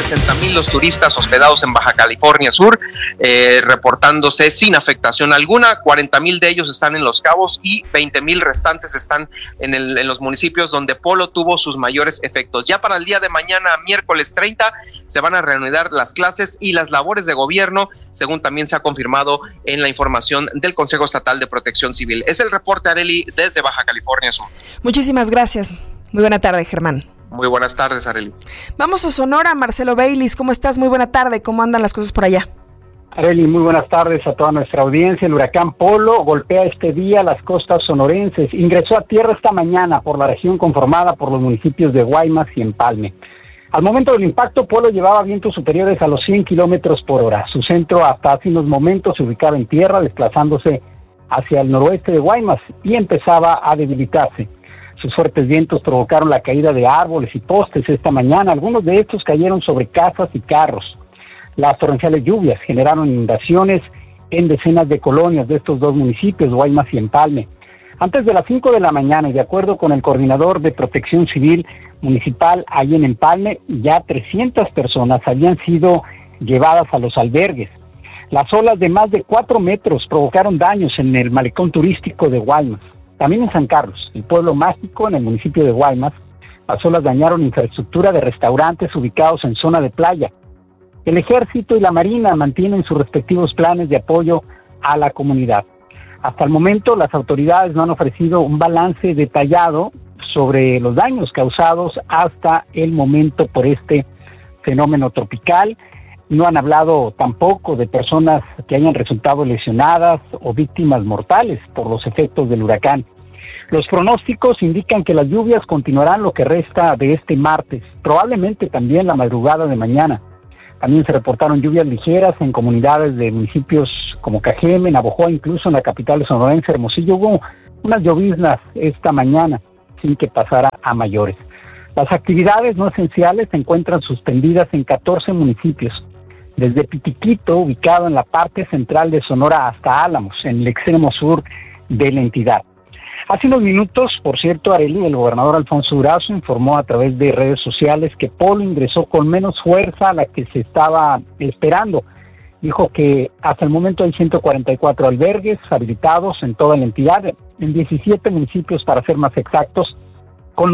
60,000 los turistas hospedados en Baja California Sur, reportándose sin afectación alguna. 40,000 de ellos están en Los Cabos y 20,000 restantes están en los municipios donde Polo tuvo sus mayores efectos. Ya para el día de mañana, miércoles 30, se van a reanudar las clases y las labores de gobierno, según también se ha confirmado en la información del Consejo Estatal de Protección Civil. Es el reporte, Arely, desde Baja California Sur. Muchísimas gracias. Muy buena tarde, Germán. Muy buenas tardes, Arely. Vamos a Sonora. Marcelo Baylis, ¿cómo estás? Muy buena tarde. ¿Cómo andan las cosas por allá? Arely, muy buenas tardes a toda nuestra audiencia. El huracán Polo golpea este día las costas sonorenses. Ingresó a tierra esta mañana por la región conformada por los municipios de Guaymas y Empalme. Al momento del impacto, Polo llevaba vientos superiores a los 100 kilómetros por hora. Su centro hasta hace unos momentos se ubicaba en tierra, desplazándose hacia el noroeste de Guaymas y empezaba a debilitarse. Sus fuertes vientos provocaron la caída de árboles y postes esta mañana. Algunos de estos cayeron sobre casas y carros. Las torrenciales lluvias generaron inundaciones en decenas de colonias de estos dos municipios, Guaymas y Empalme. Antes de las 5 de la mañana, y de acuerdo con el coordinador de Protección Civil Municipal ahí en Empalme, ya 300 personas habían sido llevadas a los albergues. Las olas de más de 4 metros provocaron daños en el malecón turístico de Guaymas. También en San Carlos, el pueblo mágico en el municipio de Guaymas, las olas dañaron infraestructura de restaurantes ubicados en zona de playa. El Ejército y la Marina mantienen sus respectivos planes de apoyo a la comunidad. Hasta el momento, las autoridades no han ofrecido un balance detallado sobre los daños causados hasta el momento por este fenómeno tropical. No han hablado tampoco de personas que hayan resultado lesionadas o víctimas mortales por los efectos del huracán. Los pronósticos indican que las lluvias continuarán lo que resta de este martes, probablemente también la madrugada de mañana. También se reportaron lluvias ligeras en comunidades de municipios como Cajeme, Navojoa, incluso en la capital sonorense, Hermosillo. Hubo unas lloviznas esta mañana sin que pasara a mayores. Las actividades no esenciales se encuentran suspendidas en 14 municipios, desde Pitiquito, ubicado en la parte central de Sonora, hasta Álamos, en el extremo sur de la entidad. Hace unos minutos, por cierto, Arely, el gobernador Alfonso Durazo informó a través de redes sociales que Polo ingresó con menos fuerza a la que se estaba esperando. Dijo que hasta el momento hay 144 albergues habilitados en toda la entidad, en 17 municipios para ser más exactos, con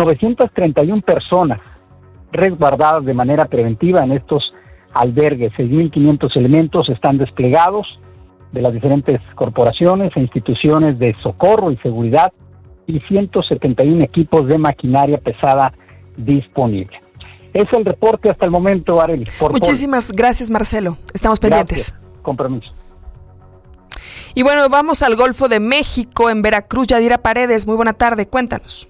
931 personas resguardadas de manera preventiva en estos albergues. 6,500 elementos están desplegados de las diferentes corporaciones e instituciones de socorro y seguridad y 171 equipos de maquinaria pesada disponible. Es el reporte hasta el momento, Arely. Muchísimas gracias, Marcelo. Estamos pendientes. Gracias. Compromiso. Y bueno, vamos al Golfo de México, en Veracruz. Yadira Paredes, muy buena tarde, cuéntanos.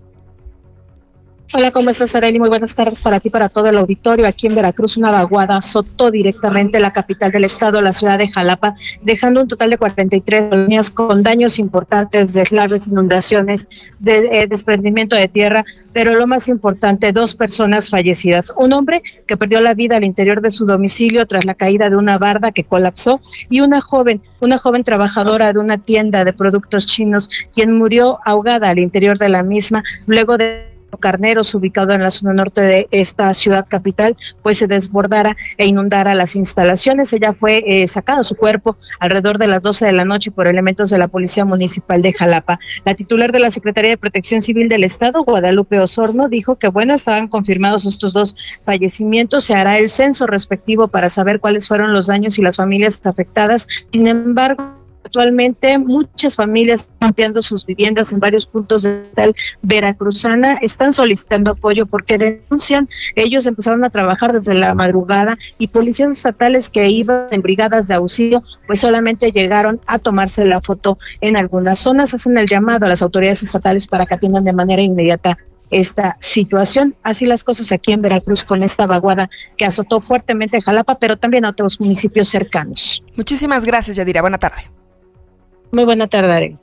Hola, ¿cómo estás, Arely? Muy buenas tardes para ti, para todo el auditorio. Aquí en Veracruz, una vaguada azotó directamente la capital del estado, la ciudad de Jalapa, dejando un total de 43 colonias con daños importantes, deslaves, inundaciones, desprendimiento de tierra, pero lo más importante, 2 personas fallecidas. Un hombre que perdió la vida al interior de su domicilio tras la caída de una barda que colapsó, y una joven trabajadora de una tienda de productos chinos, quien murió ahogada al interior de la misma, luego de Carneros, ubicado en la zona norte de esta ciudad capital, pues se desbordara e inundara las instalaciones. Ella fue sacada su cuerpo alrededor de las 12 de la noche por elementos de la Policía Municipal de Jalapa. La titular de la Secretaría de Protección Civil del Estado, Guadalupe Osorno, dijo que estaban confirmados estos 2 fallecimientos. Se hará el censo respectivo para saber cuáles fueron los daños y las familias afectadas. Sin embargo, actualmente muchas familias están limpiando sus viviendas en varios puntos de tal veracruzana, están solicitando apoyo porque denuncian, ellos empezaron a trabajar desde la madrugada y policías estatales que iban en brigadas de auxilio pues solamente llegaron a tomarse la foto en algunas zonas. Hacen el llamado a las autoridades estatales para que atiendan de manera inmediata esta situación. Así las cosas aquí en Veracruz con esta vaguada que azotó fuertemente Jalapa, pero también a otros municipios cercanos. Muchísimas gracias, Yadira. Buena tarde. Muy buena tarde, Arely.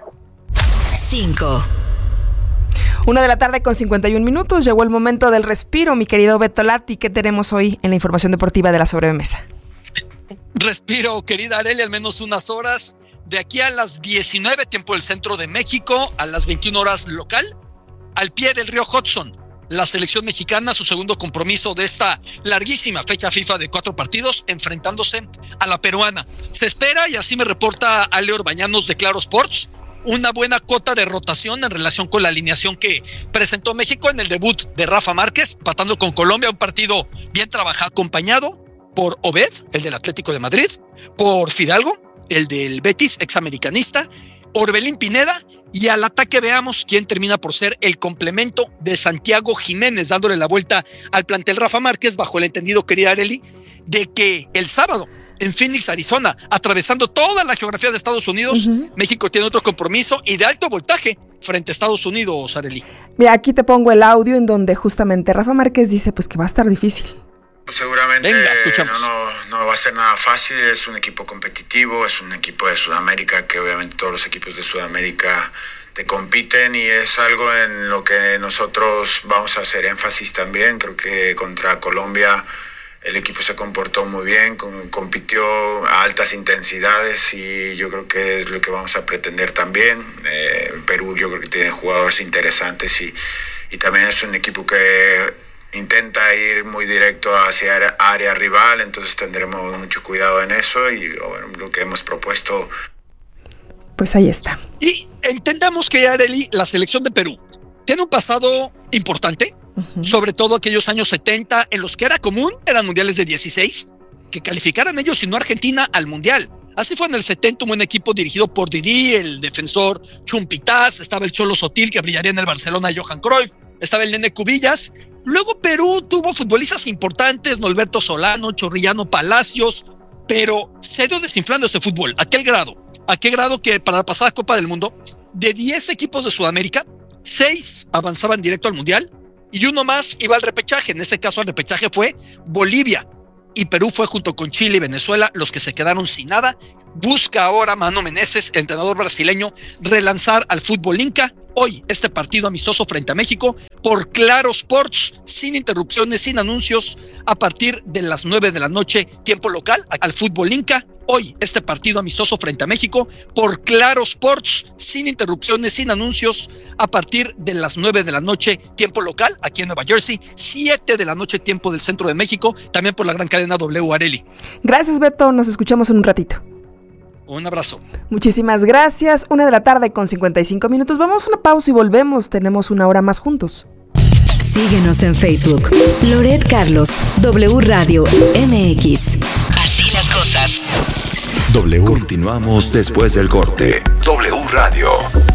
5. 1:51 p.m. Llegó el momento del respiro, mi querido Beto Lati. ¿Qué tenemos hoy en la información deportiva de la sobremesa? Respiro, querida Arely, al menos unas horas. De aquí a las 19, tiempo del centro de México, a las 21 horas local, al pie del río Hudson, la selección mexicana, su segundo compromiso de esta larguísima fecha FIFA de 4 partidos, enfrentándose a la peruana. Se espera, y así me reporta Ale Orbañanos de Claro Sports, una buena cuota de rotación en relación con la alineación que presentó México en el debut de Rafa Márquez, empatando con Colombia, un partido bien trabajado, acompañado por Obed, el del Atlético de Madrid, por Fidalgo, el del Betis, examericanista, Orbelín Pineda, y al ataque veamos quién termina por ser el complemento de Santiago Jiménez, dándole la vuelta al plantel Rafa Márquez, bajo el entendido, querida Arely, de que el sábado en Phoenix, Arizona, atravesando toda la geografía de Estados Unidos, México tiene otro compromiso y de alto voltaje frente a Estados Unidos, Arely. Mira, aquí te pongo el audio en donde justamente Rafa Márquez dice pues que va a estar difícil. Seguramente venga, no va a ser nada fácil, es un equipo competitivo, es un equipo de Sudamérica que obviamente todos los equipos de Sudamérica te compiten y es algo en lo que nosotros vamos a hacer énfasis también. Creo que contra Colombia el equipo se comportó muy bien, compitió a altas intensidades y yo creo que es lo que vamos a pretender también. Perú yo creo que tiene jugadores interesantes y también es un equipo que intenta ir muy directo hacia área rival, entonces tendremos mucho cuidado en eso y bueno, lo que hemos propuesto. Pues ahí está. Y entendamos que, Arely, la selección de Perú tiene un pasado importante, sobre todo aquellos años 70 en los que era común, eran mundiales de 16, que calificaran ellos y no Argentina al mundial. Así fue en el 70, un buen equipo dirigido por Didi, el defensor Chumpitaz, estaba el Cholo Sotil, que brillaría en el Barcelona, Johan Cruyff, estaba el Nene Cubillas. Luego Perú tuvo futbolistas importantes, Norberto Solano, Chorrillano Palacios, pero se ha ido desinflando este fútbol. ¿A qué grado que para la pasada Copa del Mundo, de 10 equipos de Sudamérica, 6 avanzaban directo al Mundial y uno más iba al repechaje? En ese caso, al repechaje fue Bolivia, y Perú fue junto con Chile y Venezuela los que se quedaron sin nada. Busca ahora Mano Menezes, el entrenador brasileño, relanzar al fútbol inca. Hoy este partido amistoso frente a México por Claro Sports, sin interrupciones, sin anuncios, a partir de las 9 de la noche, tiempo local, al fútbol inca. Hoy este partido amistoso frente a México por Claro Sports, sin interrupciones, sin anuncios, a partir de las 9 de la noche, tiempo local, aquí en Nueva Jersey, 7 de la noche, tiempo del centro de México, también por la gran cadena W, Arely. Gracias, Beto, nos escuchamos en un ratito. Un abrazo. Muchísimas gracias. 1:55 p.m. Vamos a una pausa y volvemos. Tenemos una hora más juntos. Síguenos en Facebook. Loret Carlos, W Radio MX. Así las cosas. W. Continuamos después del corte. W Radio.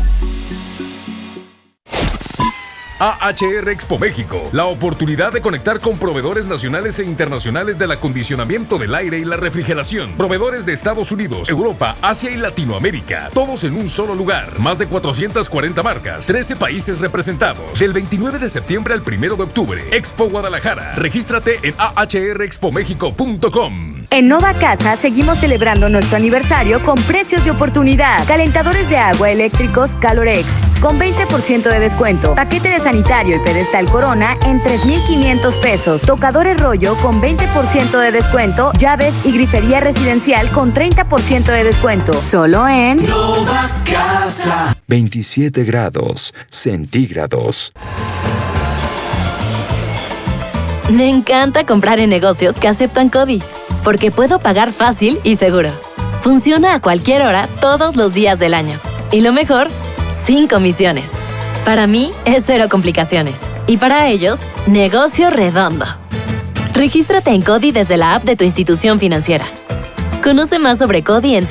AHR Expo México, la oportunidad de conectar con proveedores nacionales e internacionales del acondicionamiento del aire y la refrigeración, proveedores de Estados Unidos, Europa, Asia y Latinoamérica, todos en un solo lugar, más de 440 marcas, 13 países representados, del 29 de septiembre al 1 de octubre, Expo Guadalajara. Regístrate en ahrexpomexico.com. En Nova Casa seguimos celebrando nuestro aniversario con precios de oportunidad. Calentadores de agua eléctricos Calorex con 20% de descuento. Paquete de sanitario y pedestal Corona en 3,500 pesos. Tocadores rollo con 20% de descuento. Llaves y grifería residencial con 30% de descuento. Solo en Nova Casa. 27 grados centígrados. Me encanta comprar en negocios que aceptan CODI, porque puedo pagar fácil y seguro. Funciona a cualquier hora, todos los días del año. Y lo mejor, sin comisiones. Para mí, es cero complicaciones. Y para ellos, negocio redondo. Regístrate en CODI desde la app de tu institución financiera. Conoce más sobre CODI en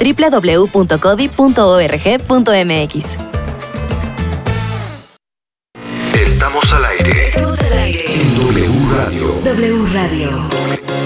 www.codi.org.mx. Estamos al aire. Estamos al aire. En W Radio. W Radio.